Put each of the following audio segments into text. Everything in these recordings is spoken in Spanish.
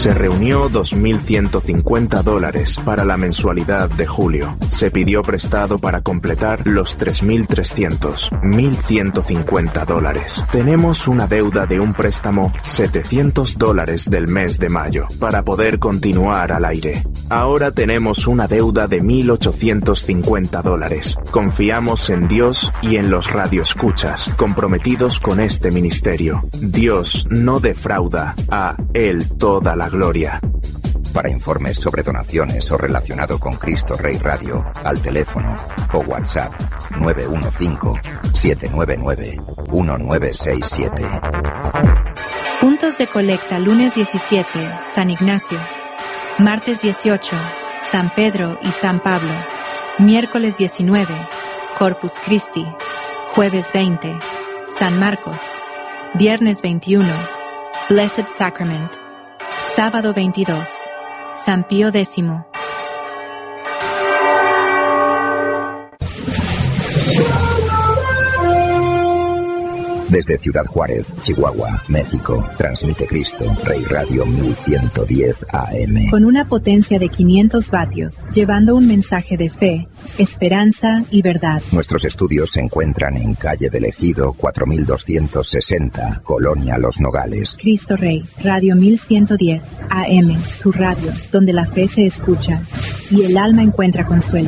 Se reunió $2.150 para la mensualidad de julio. Se pidió prestado para completar los $3.300, $1.150. Tenemos una deuda de un préstamo $700 del mes de mayo para poder continuar al aire. Ahora tenemos una deuda de $1.850. Confiamos en Dios y en los radioescuchas comprometidos con este ministerio. Dios no defrauda, a Él toda la gloria. Para informes sobre donaciones o relacionado con Cristo Rey Radio, al teléfono o WhatsApp 915-799-1967. Puntos de colecta: lunes 17, San Ignacio; martes 18, San Pedro y San Pablo; miércoles 19, Corpus Christi; jueves 20, San Marcos; viernes 21, Blessed Sacrament; sábado 22, San Pío X. Desde Ciudad Juárez, Chihuahua, México, transmite Cristo Rey Radio 1110 AM. Con una potencia de 500 vatios, llevando un mensaje de fe, esperanza y verdad. Nuestros estudios se encuentran en calle del Ejido 4260, Colonia Los Nogales. Cristo Rey, Radio 1110 AM, tu radio, donde la fe se escucha y el alma encuentra consuelo.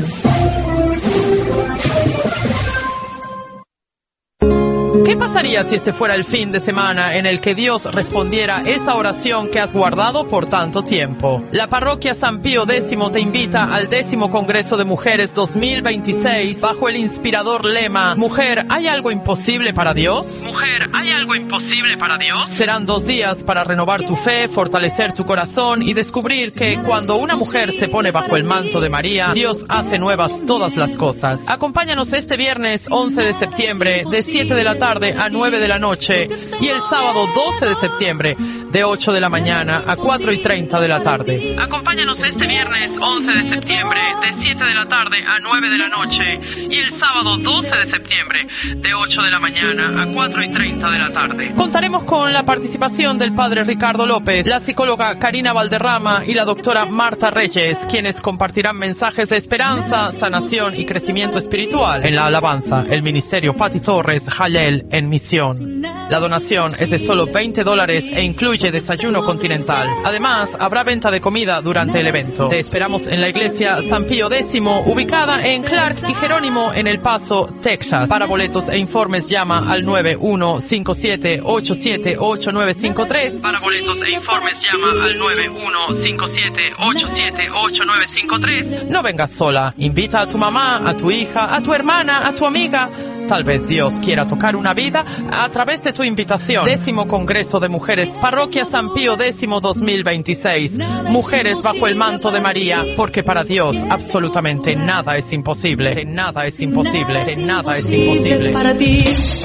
¿Qué pasaría si este fuera el fin de semana en el que Dios respondiera esa oración que has guardado por tanto tiempo? La parroquia San Pío X te invita al 10º Congreso de Mujeres 2026 bajo el inspirador lema «Mujer, ¿hay algo imposible para Dios?». Mujer, ¿hay algo imposible para Dios? Serán 2 días para renovar tu fe, fortalecer tu corazón y descubrir que cuando una mujer se pone bajo el manto de María, Dios hace nuevas todas las cosas. Acompáñanos este viernes 11 de septiembre de 7 de la tarde a 9 de la noche y el sábado 12 de septiembre de 8 de la mañana a 4:30 de la tarde. Acompáñanos este viernes 11 de septiembre de 7 de la tarde a 9 de la noche y el sábado 12 de septiembre de 8 de la mañana a 4:30 de la tarde. Contaremos con la participación del padre Ricardo López, la psicóloga Karina Valderrama y la doctora Marta Reyes, quienes compartirán mensajes de esperanza, sanación y crecimiento espiritual. En la alabanza, el ministerio Pati Torres Jalel en misión. La donación es de solo $20 e incluye desayuno continental. Además, habrá venta de comida durante el evento. Te esperamos en la iglesia San Pío X, ubicada en Clark y Jerónimo en El Paso, Texas. Para boletos e informes llama al 9157878953. Para boletos e informes llama al 9157878953. No vengas sola. Invita a tu mamá, a tu hija, a tu hermana, a tu amiga. Tal vez Dios quiera tocar una vida a través de tu invitación. 10º Congreso de Mujeres, Parroquia San Pío X 2026. Mujeres bajo el manto de María, porque para Dios absolutamente nada es imposible. Nada es imposible. Nada es imposible para ti.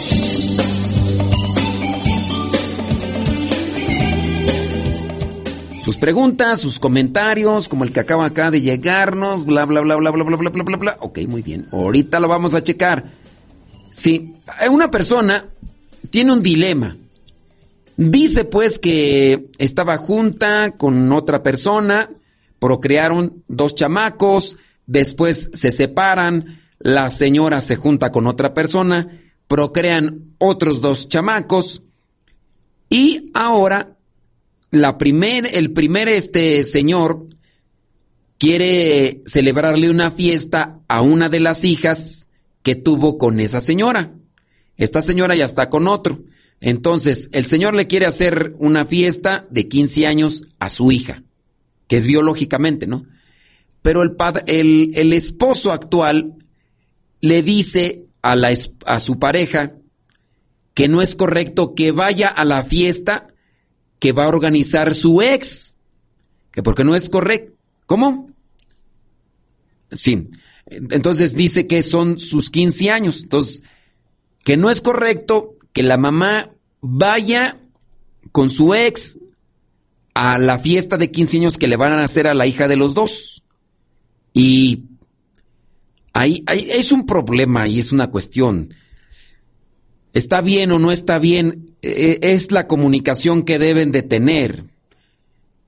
Sus preguntas, sus comentarios, como el que acaba acá de llegarnos, bla, bla, bla, bla, bla, bla, bla, bla, bla, bla. Ok, muy bien. Ahorita lo vamos a checar. Sí, una persona tiene un dilema. Dice pues que estaba junta con otra persona, procrearon 2 chamacos, después se separan, la señora se junta con otra persona, procrean otros 2 chamacos y ahora el primer señor quiere celebrarle una fiesta a una de las hijas que tuvo con esa señora. Esta señora ya está con otro. Entonces, el señor le quiere hacer una fiesta de 15 años a su hija, que es biológicamente, ¿no? Pero el esposo actual le dice a su pareja que no es correcto que vaya a la fiesta que va a organizar su ex, que porque no es correcto. ¿Cómo? Sí. Entonces dice que son sus 15 años. Entonces, que no es correcto que la mamá vaya con su ex a la fiesta de 15 años que le van a hacer a la hija de los 2. Y ahí es un problema y es una cuestión. ¿Está bien o no está bien? Es la comunicación que deben de tener.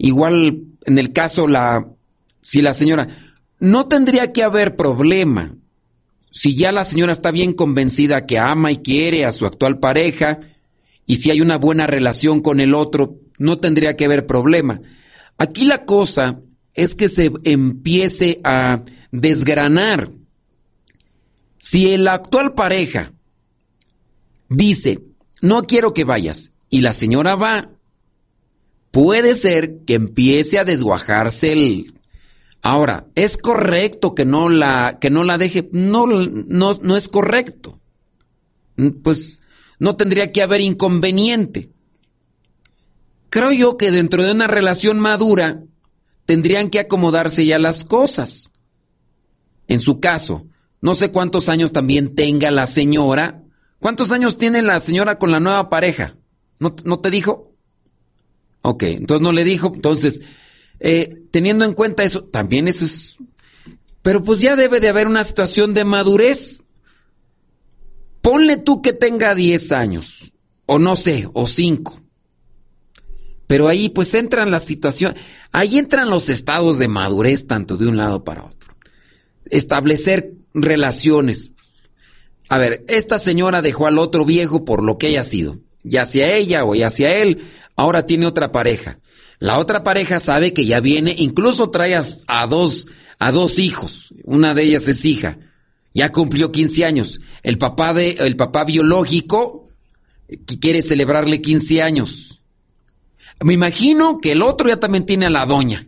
igual en el caso si la señora, no tendría que haber problema. Si ya la señora está bien convencida que ama y quiere a su actual pareja, y si hay una buena relación con el otro, no tendría que haber problema. Aquí la cosa es que se empiece a desgranar. Si la actual pareja dice, no quiero que vayas, y la señora va, puede ser que empiece a desguajarse Ahora, ¿es correcto que no la deje? No es correcto. Pues no tendría que haber inconveniente. Creo yo que dentro de una relación madura tendrían que acomodarse ya las cosas. En su caso, no sé cuántos años también tenga la señora. ¿Cuántos años tiene la señora con la nueva pareja? ¿No te dijo? Ok, entonces no le dijo. Entonces, teniendo en cuenta eso, también eso es... Pero pues ya debe de haber una situación de madurez. Ponle tú que tenga 10 años, o no sé, o 5. Pero ahí pues entran las situaciones, ahí entran los estados de madurez tanto de un lado para otro. Establecer relaciones. A ver, esta señora dejó al otro viejo por lo que haya sido, ya sea ella o ya sea él, ahora tiene otra pareja. La otra pareja sabe que ya viene, incluso trae a dos hijos, una de ellas es hija, ya cumplió 15 años. El papá biológico quiere celebrarle 15 años. Me imagino que el otro ya también tiene a la doña.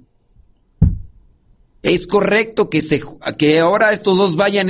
Es correcto que ahora estos dos vayan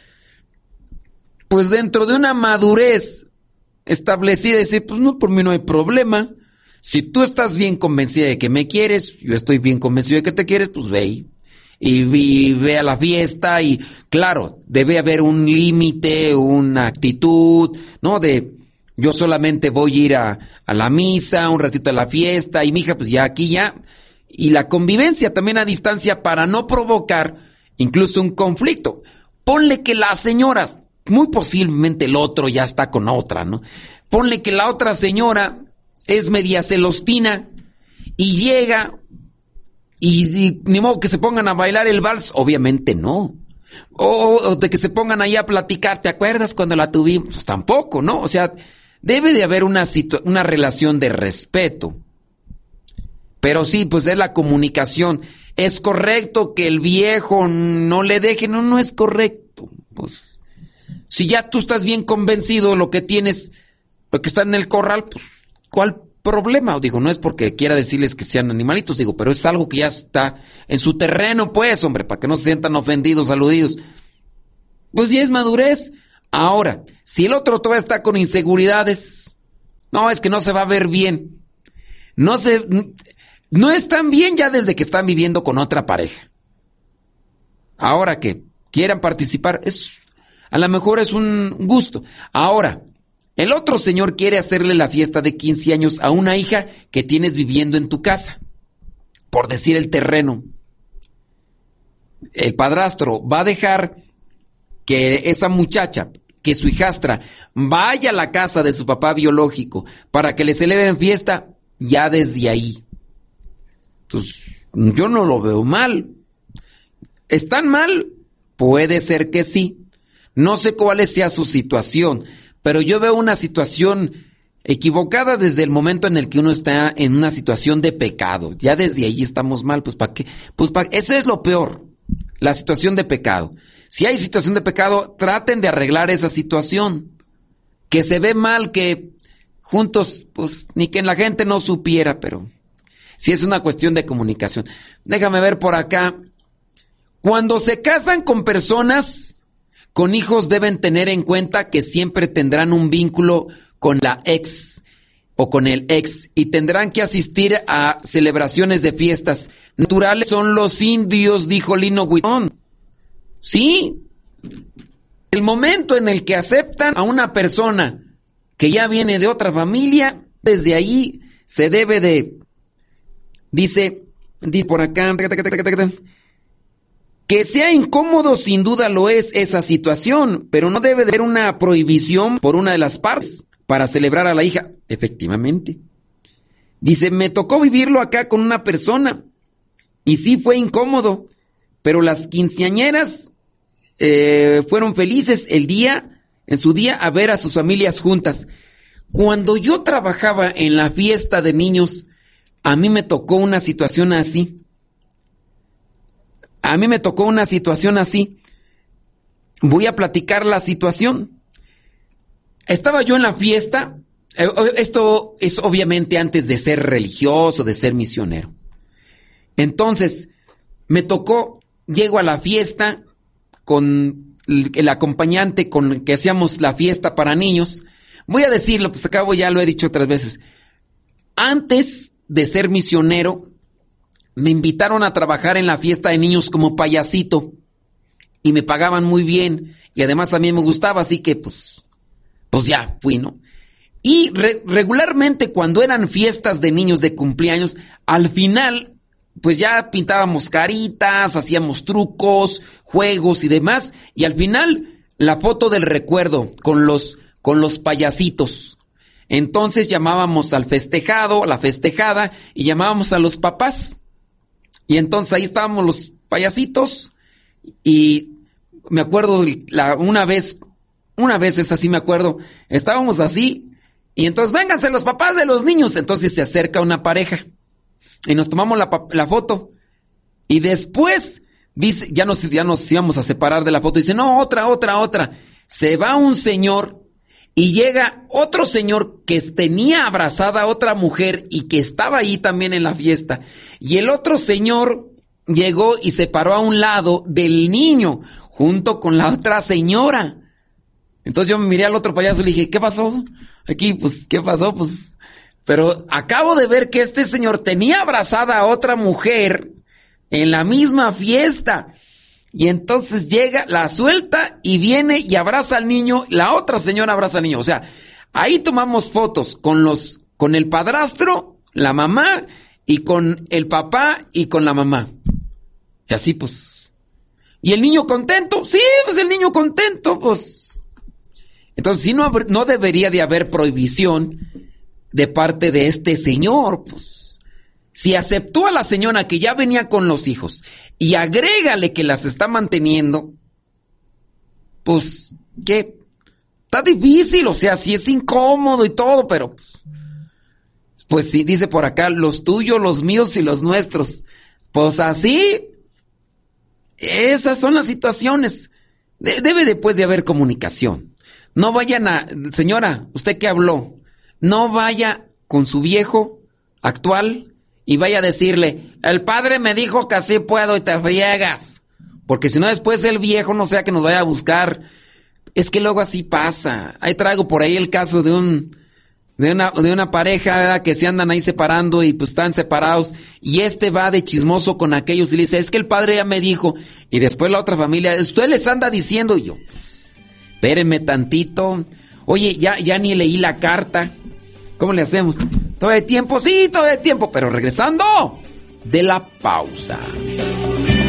pues dentro de una madurez establecida, decir, pues no, por mí no hay problema. Si tú estás bien convencida de que me quieres, yo estoy bien convencido de que te quieres, pues ve y ve a la fiesta. Y claro, debe haber un límite, una actitud, ¿no? Yo solamente voy a ir a la misa, un ratito a la fiesta, y mi hija, pues ya aquí ya. Y la convivencia también a distancia para no provocar incluso un conflicto. Ponle que las señoras, muy posiblemente el otro ya está con otra, ¿no? Ponle que la otra señora es media celostina y llega y ni modo que se pongan a bailar el vals, obviamente no. O de que se pongan ahí a platicar, ¿te acuerdas cuando la tuvimos? Pues tampoco, ¿no? O sea, debe de haber una relación de respeto. Pero sí, pues es la comunicación. ¿Es correcto que el viejo no le deje? No es correcto. Pues, si ya tú estás bien convencido de lo que tienes, lo que está en el corral, pues, ¿cuál problema? Digo, no es porque quiera decirles que sean animalitos, digo, pero es algo que ya está en su terreno, pues, hombre, para que no se sientan ofendidos, aludidos. Pues ya es madurez. Ahora, si el otro todavía está con inseguridades, no, es que no se va a ver bien. No están bien ya desde que están viviendo con otra pareja. Ahora que quieran participar, a lo mejor es un gusto. Ahora, el otro señor quiere hacerle la fiesta de 15 años a una hija que tienes viviendo en tu casa, por decir el terreno. El padrastro va a dejar que esa muchacha, que su hijastra, vaya a la casa de su papá biológico para que le celebren fiesta, ya desde ahí. Entonces, yo no lo veo mal. ¿Están mal? Puede ser que sí. No sé cuál sea su situación, pero yo veo una situación equivocada desde el momento en el que uno está en una situación de pecado. Ya desde ahí estamos mal, pues ¿para qué? Eso es lo peor, la situación de pecado. Si hay situación de pecado, traten de arreglar esa situación. Que se ve mal que juntos, pues ni que la gente no supiera, pero si es una cuestión de comunicación. Déjame ver por acá. Cuando se casan con personas con hijos, deben tener en cuenta que siempre tendrán un vínculo con la ex o con el ex y tendrán que asistir a celebraciones de fiestas. Naturales son los indios, dijo Lino Huitón. Sí, el momento en el que aceptan a una persona que ya viene de otra familia, desde ahí se debe de, dice por acá, que sea incómodo, sin duda lo es esa situación, pero no debe de haber una prohibición por una de las partes para celebrar a la hija. Efectivamente. Dice, me tocó vivirlo acá con una persona y sí fue incómodo, pero las quinceañeras fueron felices en su día a ver a sus familias juntas. Cuando yo trabajaba en la fiesta de niños, a mí me tocó una situación así. Voy a platicar la situación. Estaba yo en la fiesta. Esto es obviamente antes de ser religioso, de ser misionero. Entonces, me tocó, llego a la fiesta con el acompañante con el que hacíamos la fiesta para niños. Voy a decirlo, pues acabo, ya lo he dicho otras veces. Antes de ser misionero, me invitaron a trabajar en la fiesta de niños como payasito y me pagaban muy bien y además a mí me gustaba, así que pues ya fui, ¿no? Y regularmente cuando eran fiestas de niños de cumpleaños, al final pues ya pintábamos caritas, hacíamos trucos, juegos y demás, y al final la foto del recuerdo con los payasitos. Entonces llamábamos al festejado, a la festejada, y llamábamos a los papás. Y entonces ahí estábamos los payasitos, y me acuerdo una vez es así, me acuerdo, estábamos así, y entonces vénganse los papás de los niños. Entonces se acerca una pareja y nos tomamos la foto, y después dice, ya nos íbamos a separar de la foto, dice, no, otra. Se va un señor y llega otro señor que tenía abrazada a otra mujer y que estaba ahí también en la fiesta, y el otro señor llegó y se paró a un lado del niño junto con la otra señora. Entonces yo me miré al otro payaso y le dije, ¿qué pasó? Aquí, pues, ¿qué pasó? Pues, pero acabo de ver que este señor tenía abrazada a otra mujer en la misma fiesta. Y entonces llega, la suelta y viene y abraza al niño, la otra señora abraza al niño. O sea, ahí tomamos fotos con el padrastro, la mamá, y con el papá y con la mamá. Y así pues. ¿Y el niño contento? Sí, pues el niño contento, pues. Entonces, sí, no debería de haber prohibición de parte de este señor, pues. Si aceptó a la señora que ya venía con los hijos y agrégale que las está manteniendo, pues, ¿qué? Está difícil, o sea, sí es incómodo y todo, pero pues sí, dice por acá, los tuyos, los míos y los nuestros. Pues así, esas son las situaciones. Debe después de haber comunicación. No vayan señora, usted que habló, no vaya con su viejo actual y vaya a decirle, el padre me dijo que así puedo y te friegas. Porque si no después el viejo no sea que nos vaya a buscar. Es que luego así pasa. Ahí traigo por ahí el caso de una pareja, ¿verdad?, que se andan ahí separando y pues están separados. Y va de chismoso con aquellos y le dice, es que el padre ya me dijo. Y después la otra familia, usted les anda diciendo. Y yo, espérenme tantito. Oye, ya ni leí la carta. ¿Cómo le hacemos? ¿Todo el tiempo? Sí, todo el tiempo. Pero regresando de la pausa.